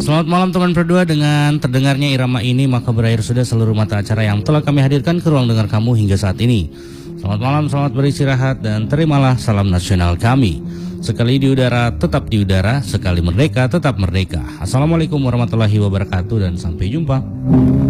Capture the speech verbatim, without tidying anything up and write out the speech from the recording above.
Selamat malam teman berdua. Dengan terdengarnya irama ini maka berakhir sudah seluruh mata acara yang telah kami hadirkan ke ruang dengar kamu hingga saat ini. Selamat malam, selamat beristirahat, dan terimalah salam nasional kami. Sekali di udara tetap di udara, sekali merdeka tetap merdeka. Assalamualaikum warahmatullahi wabarakatuh dan sampai jumpa.